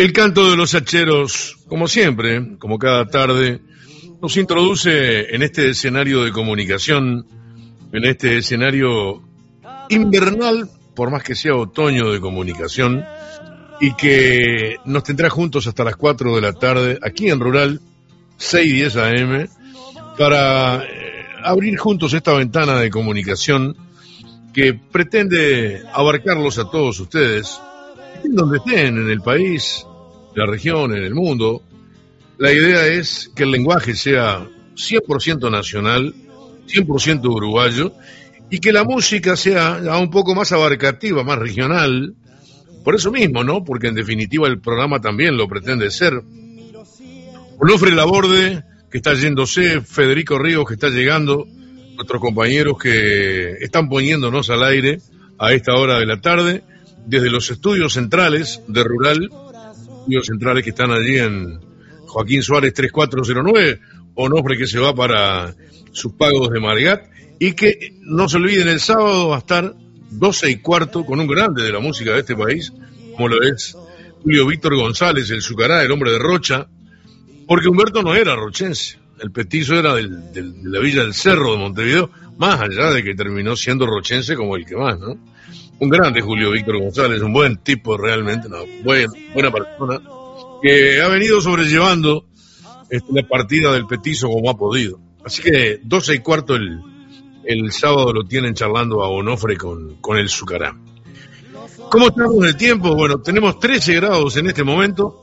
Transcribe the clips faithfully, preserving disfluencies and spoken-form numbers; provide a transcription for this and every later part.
El canto de los hacheros, como siempre, como cada tarde, nos introduce en este escenario de comunicación, en este escenario invernal, por más que sea otoño de comunicación, y que nos tendrá juntos hasta las cuatro de la tarde, aquí en Rural, seis diez A M, para eh, abrir juntos esta ventana de comunicación que pretende abarcarlos a todos ustedes, en donde estén, en el país, la región, en el mundo. La idea es que el lenguaje sea cien por ciento nacional, cien por ciento uruguayo, y que la música sea ya un poco más abarcativa, más regional. Por eso mismo, ¿no? Porque en definitiva el programa también lo pretende ser. Onofre Laborde, que está yéndose, Federico Ríos, que está llegando, nuestros compañeros que están poniéndonos al aire a esta hora de la tarde, desde los estudios centrales de Rural, estudios centrales que están allí en Joaquín Suárez tres cuatro cero nueve, Onofre que se va para sus pagos de Margat, y que no se olviden, el sábado va a estar doce y cuarto con un grande de la música de este país, como lo es Julio Víctor González, el Zucará, el hombre de Rocha, porque Humberto no era rochense, el petizo era del, del, de la Villa del Cerro de Montevideo, más allá de que terminó siendo rochense como el que más, ¿no? Un grande Julio Víctor González, un buen tipo realmente, una buena, buena persona, que ha venido sobrellevando este, la partida del petizo como ha podido. Así que doce y cuarto el, el sábado lo tienen charlando a Onofre con, con el Zucará. ¿Cómo estamos de tiempo? Bueno, tenemos trece grados en este momento,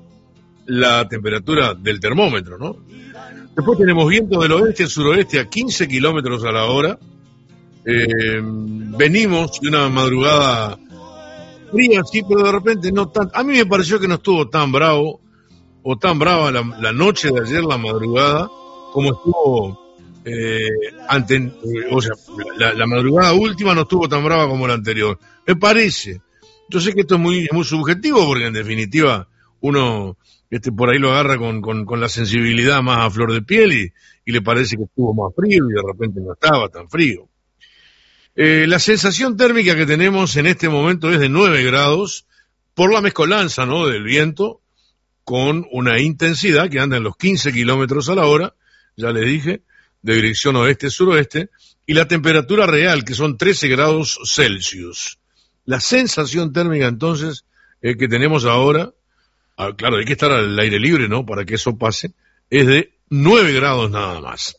la temperatura del termómetro, ¿no? Después tenemos viento del oeste-suroeste a quince kilómetros a la hora. Eh, venimos de una madrugada fría, sí, pero de repente no tan. A mí me pareció que no estuvo tan bravo o tan brava la, la noche de ayer, la madrugada, como estuvo eh, ante, eh, o sea, la, la madrugada última no estuvo tan brava como la anterior. Me parece. Yo sé que esto es muy, muy subjetivo, porque en definitiva uno este, por ahí lo agarra con, con, con la sensibilidad más a flor de piel y, y le parece que estuvo más frío y de repente no estaba tan frío. Eh, la sensación térmica que tenemos en este momento es de nueve grados por la mezcolanza, ¿no?, del viento con una intensidad que anda en los quince kilómetros a la hora, ya les dije, de dirección oeste-suroeste, y la temperatura real, que son trece grados Celsius. La sensación térmica, entonces, eh, que tenemos ahora, ah, claro, hay que estar al aire libre, ¿no?, para que eso pase, es de nueve grados nada más.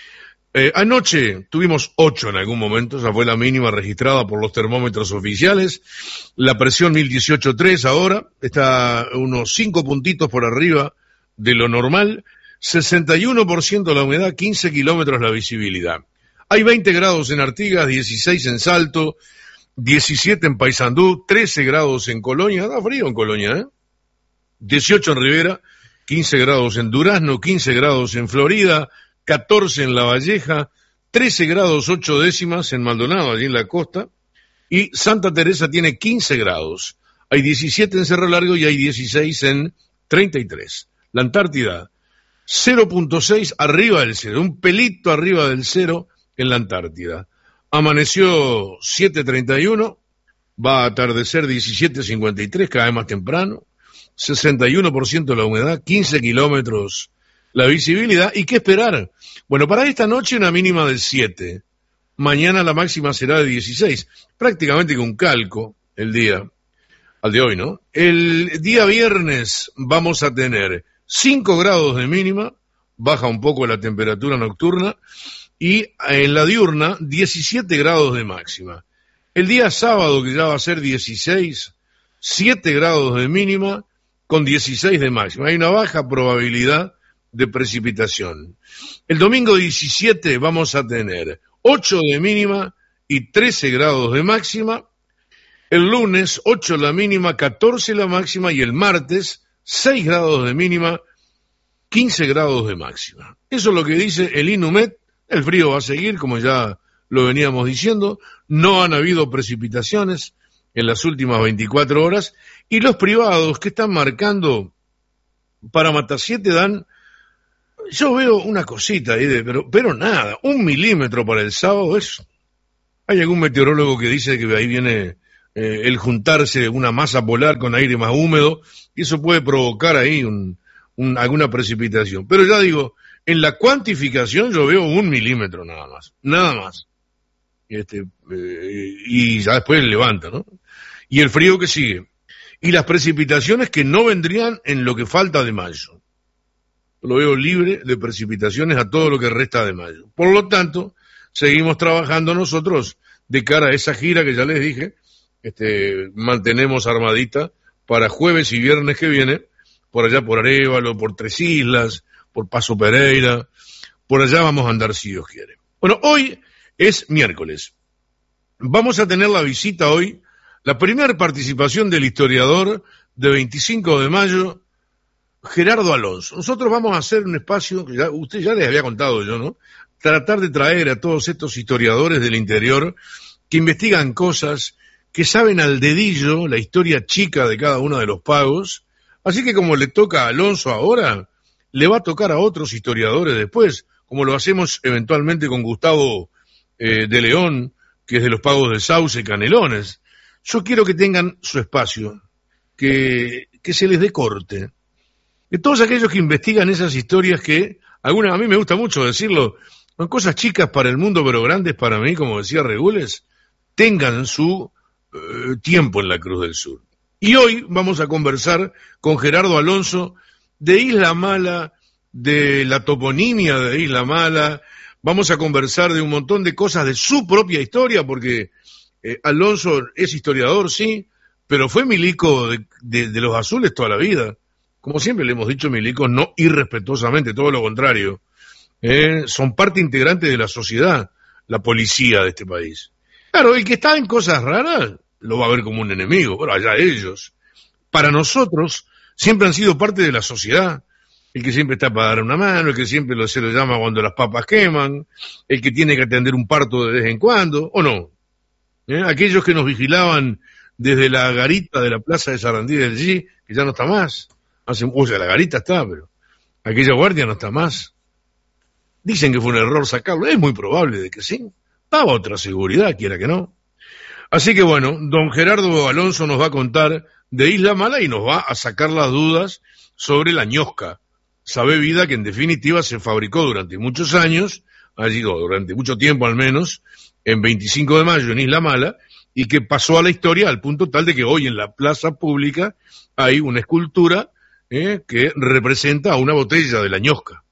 Eh, anoche tuvimos ocho en algún momento, esa fue la mínima registrada por los termómetros oficiales. La presión mil dieciocho punto tres ahora, está unos cinco puntitos por arriba de lo normal, sesenta y uno por ciento la humedad, quince kilómetros la visibilidad. Hay veinte grados en Artigas, dieciséis en Salto, diecisiete en Paysandú, trece grados en Colonia, da frío en Colonia, ¿eh? dieciocho en Rivera, quince grados en Durazno, quince grados en Florida, catorce en La Valleja, trece grados ocho décimas en Maldonado, allí en la costa, y Santa Teresa tiene quince grados. Hay diecisiete en Cerro Largo y hay dieciséis en treinta y tres. La Antártida, cero punto seis arriba del cero, un pelito arriba del cero en la Antártida. Amaneció siete treinta y uno, va a atardecer diecisiete cincuenta y tres, cada vez más temprano, sesenta y uno por ciento la humedad, quince kilómetros la visibilidad. ¿Y qué esperar? Bueno, para esta noche una mínima de siete. Mañana la máxima será de dieciséis. Prácticamente con calco el día al de hoy, ¿no? El día viernes vamos a tener cinco grados de mínima, baja un poco la temperatura nocturna, y en la diurna diecisiete grados de máxima. El día sábado, que ya va a ser dieciséis, siete grados de mínima con dieciséis de máxima. Hay una baja probabilidad de precipitación. El domingo diecisiete vamos a tener ocho de mínima y trece grados de máxima. El lunes ocho la mínima, catorce la máxima, y el martes seis grados de mínima, quince grados de máxima. Eso es lo que dice el INUMED. El frío va a seguir, como ya lo veníamos diciendo. No han habido precipitaciones en las últimas veinticuatro horas, y los privados que están marcando para Matasiete dan. Yo veo una cosita ahí, de, pero, pero nada, un milímetro para el sábado, eso. Hay algún meteorólogo que dice que ahí viene eh, el juntarse una masa polar con aire más húmedo, y eso puede provocar ahí un, un, alguna precipitación. Pero ya digo, en la cuantificación yo veo un milímetro nada más, nada más. Este, eh, y ya después levanta, ¿no? Y el frío que sigue. Y las precipitaciones que no vendrían en lo que falta de mayo. Lo veo libre de precipitaciones a todo lo que resta de mayo. Por lo tanto, seguimos trabajando nosotros de cara a esa gira que ya les dije, este, mantenemos armadita para jueves y viernes que viene, por allá por Arévalo, por Tres Islas, por Paso Pereira, por allá vamos a andar si Dios quiere. Bueno, hoy es miércoles. Vamos a tener la visita hoy, la primera participación del historiador de veinticinco de mayo, Gerardo Alonso. Nosotros vamos a hacer un espacio, que ya, usted ya les había contado yo, ¿no? Tratar de traer a todos estos historiadores del interior que investigan cosas, que saben al dedillo la historia chica de cada uno de los pagos. Así que como le toca a Alonso ahora, le va a tocar a otros historiadores después, como lo hacemos eventualmente con Gustavo eh, de León, que es de los pagos de Sauce y Canelones. Yo quiero que tengan su espacio, que, que se les dé corte. De todos aquellos que investigan esas historias que, algunas, a mí me gusta mucho decirlo, son cosas chicas para el mundo, pero grandes para mí, como decía Regules, tengan su eh, tiempo en la Cruz del Sur. Y hoy vamos a conversar con Gerardo Alonso de Isla Mala, de la toponimia de Isla Mala, vamos a conversar de un montón de cosas de su propia historia, porque eh, Alonso es historiador, sí, pero fue milico de, de, de los azules toda la vida. Como siempre le hemos dicho, milicos, no irrespetuosamente, todo lo contrario. Eh, son parte integrante de la sociedad, la policía de este país. Claro, el que está en cosas raras lo va a ver como un enemigo, bueno, allá ellos. Para nosotros siempre han sido parte de la sociedad. El que siempre está para dar una mano, el que siempre lo, se lo llama cuando las papas queman, el que tiene que atender un parto de vez en cuando, ¿o no? ¿Eh? Aquellos que nos vigilaban desde la garita de la plaza de Sarandí del G, que ya no está más. Hace, o sea, la garita está, pero aquella guardia no está más. Dicen que fue un error sacarlo, es muy probable de que sí. Daba otra seguridad, quiera que no. Así que bueno, don Gerardo Alonso nos va a contar de Isla Mala y nos va a sacar las dudas sobre la ñosca, esa bebida que en definitiva se fabricó durante muchos años, allí durante mucho tiempo al menos, en veinticinco de mayo en Isla Mala, y que pasó a la historia al punto tal de que hoy en la plaza pública hay una escultura Eh, que representa a una botella de la ñosca.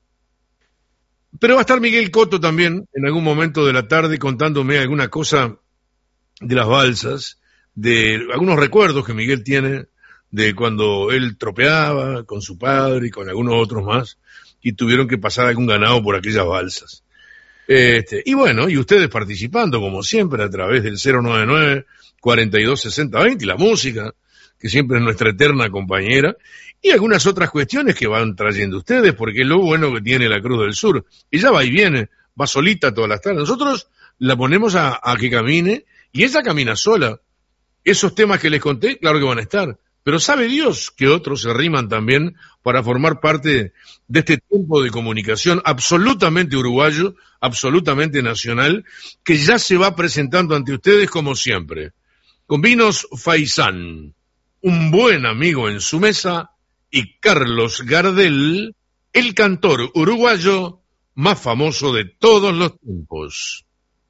Pero va a estar Miguel Cotto también en algún momento de la tarde contándome alguna cosa de las balsas, de algunos recuerdos que Miguel tiene de cuando él tropeaba con su padre y con algunos otros más y tuvieron que pasar algún ganado por aquellas balsas. Este, y bueno, y ustedes participando como siempre a través del cero noventa y nueve, cuarenta y dos, sesenta, veinte y la música, que siempre es nuestra eterna compañera, y algunas otras cuestiones que van trayendo ustedes, porque es lo bueno que tiene la Cruz del Sur. Ella va y viene, va solita todas las tardes. Nosotros la ponemos a, a que camine, y ella camina sola. Esos temas que les conté, claro que van a estar, pero sabe Dios que otros se arriman también para formar parte de este tiempo de comunicación absolutamente uruguayo, absolutamente nacional, que ya se va presentando ante ustedes como siempre. Con vinos Faisán, un buen amigo en su mesa, y Carlos Gardel, el cantor uruguayo más famoso de todos los tiempos.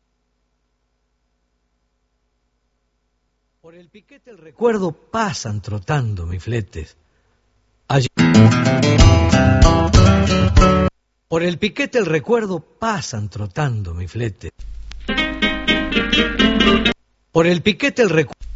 Por el piquete el recuerdo pasan trotando mis fletes. Allí... Por el piquete el recuerdo pasan trotando mis fletes. Por el piquete el recuerdo...